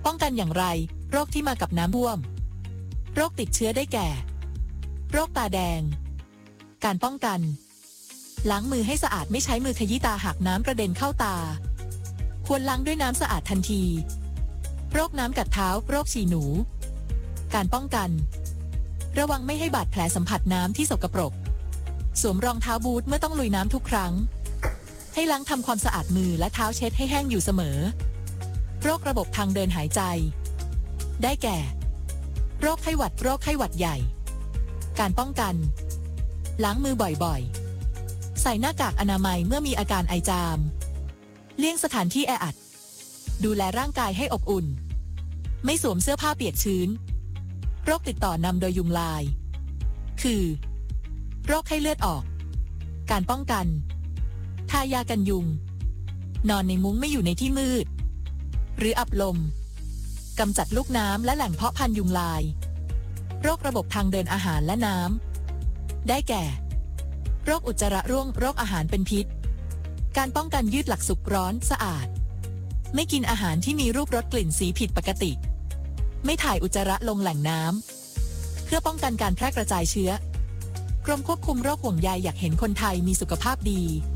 ป้องกันอย่างไรโรคที่มากับน้ำท่วมโรคติดเชื้อได้แก่โรคตาแดงการป้องกันล้างมือให้สะอาดไม่ใช้มือขยี้ตาหากน้ำกระเด็นเข้าตาควรล้างด้วยน้ำสะอาดทันทีโรคน้ำกัดเท้าโรคฉี่หนูการป้องกันระวังไม่ให้บาดแผลสัมผัสน้ำที่สกปรกสวมรองเท้าบูทเมื่อต้องลุยน้ำทุกครั้งให้ล้างทำความสะอาดมือและเท้าเช็ดให้แห้งอยู่เสมอโรคระบบทางเดินหายใจได้แก่โรคไข้หวัดโรคไข้หวัดใหญ่การป้องกันล้างมือบ่อยๆใส่หน้ากากอนามัยเมื่อมีอาการไอจามเลี่ยงสถานที่แออัดดูแลร่างกายให้อบอุ่นไม่สวมเสื้อผ้าเปียกชื้นโรคติดต่อนำโดยยุงลายคือโรคไข้เลือดออกการป้องกันทายากันยุงนอนในมุ้งไม่อยู่ในที่มืดหรืออับลมกำจัดลูกน้ำและแหล่งเพาะพันธุ์ยุงลายโรคระบบทางเดินอาหารและน้ำได้แก่โรคอุจจาระร่วงโรคอาหารเป็นพิษการป้องกันยืดหลักสุกร้อนสะอาดไม่กินอาหารที่มีรูปรสกลิ่นสีผิดปกติไม่ถ่ายอุจจาระลงแหล่งน้ำเพื่อป้องกันการแพร่กระจายเชื้อกรมควบคุมโรคห่วงใยอยากเห็นคนไทยมีสุขภาพดี